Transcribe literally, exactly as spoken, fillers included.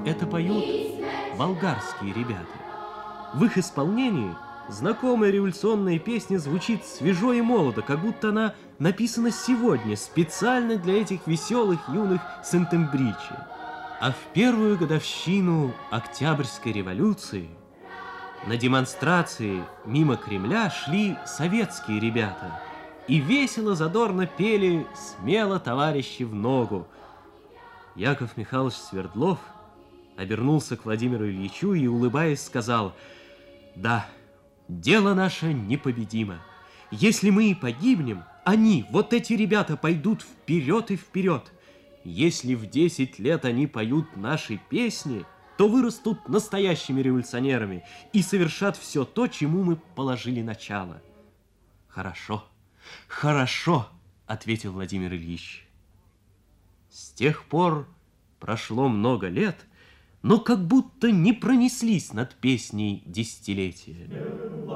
Это поют болгарские ребята. В их исполнении знакомая революционная песня звучит свежо и молодо, как будто она написана сегодня специально для этих веселых юных сентембричи. А в первую годовщину Октябрьской революции на демонстрации мимо Кремля шли советские ребята и весело задорно пели «Смело, товарищи, в ногу». Яков Михайлович Свердлов обернулся к Владимиру Ильичу и, улыбаясь, сказал: «Да, дело наше непобедимо. Если мы и погибнем, они, вот эти ребята, пойдут вперед и вперед. Если в десять лет они поют наши песни, то вырастут настоящими революционерами и совершат все то, чему мы положили начало». «Хорошо, хорошо», — ответил Владимир Ильич. С тех пор прошло много лет, но как будто не пронеслись над песней десятилетия.